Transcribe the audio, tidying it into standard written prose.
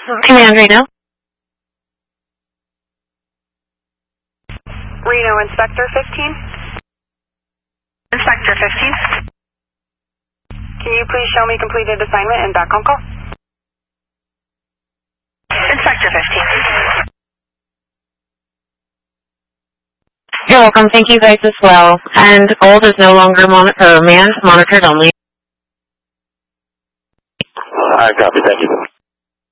Command Reno. Reno, Inspector 15. Inspector 15. Can you please show me completed assignment and back on call? Inspector 15. You're welcome. Thank you guys as well. And gold is no longer manned, monitored only. Copy. Thank you.